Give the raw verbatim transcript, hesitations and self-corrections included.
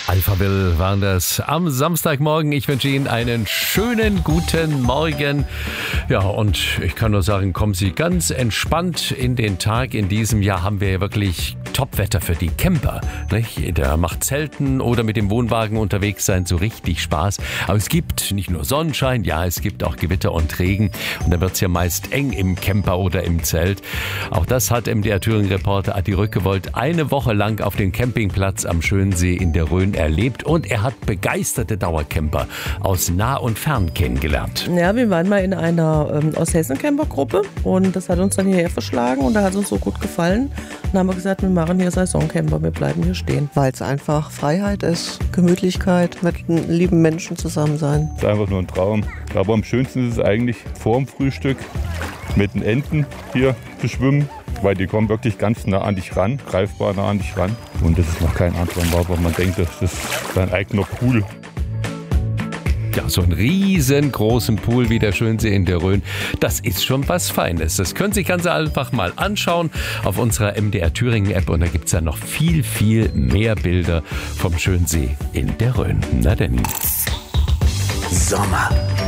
Alphaville waren das am Samstagmorgen. Ich wünsche Ihnen einen schönen guten Morgen. Ja, und ich kann nur sagen, kommen Sie ganz entspannt in den Tag. In diesem Jahr haben wir ja wirklich Topwetter für die Camper. Nicht? Da macht Zelten oder mit dem Wohnwagen unterwegs sein so richtig Spaß. Aber es gibt nicht nur Sonnenschein, ja, es gibt auch Gewitter und Regen. Und dann wird es ja meist eng im Camper oder im Zelt. Auch das hat M D R Thüringen-Reporter Adi Rückewold eine Woche lang auf dem Campingplatz am Schönsee in der Rhön erlebt. Und er hat begeisterte Dauercamper aus nah und fern kennengelernt. Ja, wir waren mal in einer ähm, Osthessen-Campergruppe und das hat uns dann hierher verschlagen und da hat es uns so gut gefallen. Dann haben wir gesagt, wir machen hier Saisoncamper, wir bleiben hier stehen. Weil es einfach Freiheit ist, Gemütlichkeit, mit einem lieben Menschen zusammen sein. Das ist einfach nur ein Traum. Aber am schönsten ist es eigentlich vor dem Frühstück mit den Enten hier zu schwimmen, weil die kommen wirklich ganz nah an dich ran, greifbar nah an dich ran. Und das ist noch kein anderer Mal, wo man denkt, das ist sein eigener Pool. Ja, so einen riesengroßen Pool wie der Schönsee in der Rhön, das ist schon was Feines. Das können Sie sich ganz einfach mal anschauen auf unserer M D R Thüringen-App und da gibt es ja noch viel, viel mehr Bilder vom Schönsee in der Rhön. Na denn. Sommer.